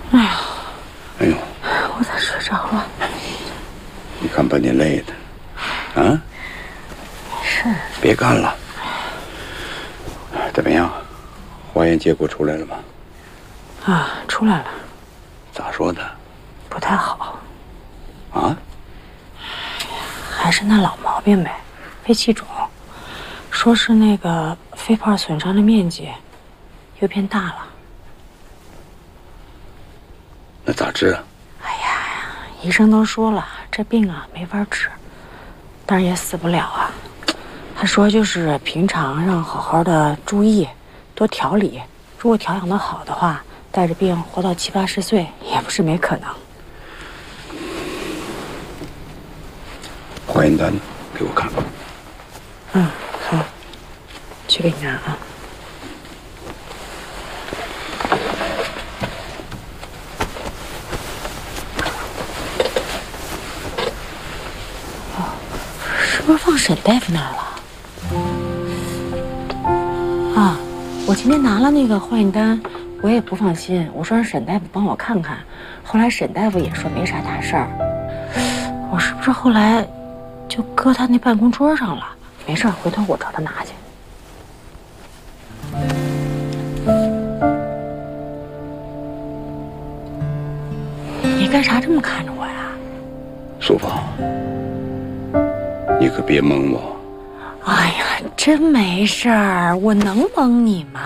哎呀， 哎呦， 我咋睡着了？ 你看把你累的，啊？ 是。 别干了。怎么样？化验结果出来了吗？ 啊，出来了。 咋说的？ 不太好。 啊？ 还是那老毛病呗，肺气肿。说是那个肺泡损伤的面积又变大了。 那咋治啊？ 哎呀，医生都说了，这病啊没法治，但是也死不了啊。他说就是平常让好好的注意，多调理。如果调养得好的话，带着病活到70、80岁也不是没可能。 化验单给我看看。 嗯，好，去给你拿啊。哦，是不是放沈大夫那儿了？啊，我今天拿了那个化验单，我也不放心，我说让沈大夫帮我看看。后来沈大夫也说没啥大事儿，我是不是后来就搁他那办公桌上了？没事，回头我找他拿去。你干啥这么看着我呀？ 淑芳，你可别蒙我。 哎呀，真没事儿，我能蒙你吗？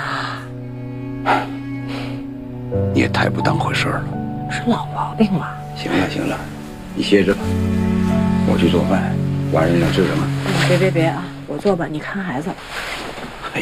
你也太不当回事了。 是老毛病嘛。 行了行了，你歇着吧，我去做饭。晚上想吃什么？ 别啊，我做吧，你看孩子吧。